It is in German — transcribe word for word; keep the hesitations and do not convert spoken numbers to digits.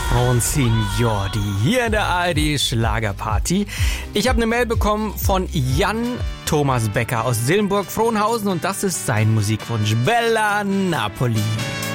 Francine Jordi hier in der A R D Schlagerparty. Ich habe eine Mail bekommen von Jan Thomas Becker aus Sillenburg-Frohnhausen und das ist sein Musikwunsch. Bella Napoli.